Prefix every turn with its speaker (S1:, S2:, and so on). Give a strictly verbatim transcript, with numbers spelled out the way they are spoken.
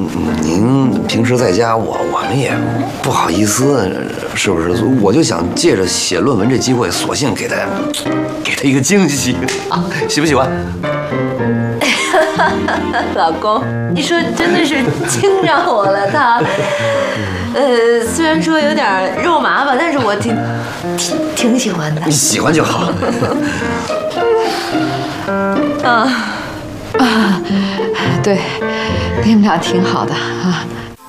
S1: 您平时在家，我我们也不好意思，是不是？我就想借着写论文这机会，索性给他给他一个惊喜，啊，喜不喜欢？
S2: 老公，你说真的是惊着我了，他，呃，虽然说有点肉麻吧，但是我挺挺挺喜欢的。
S1: 你喜欢就好。
S3: 啊啊，对，你们俩挺好的啊，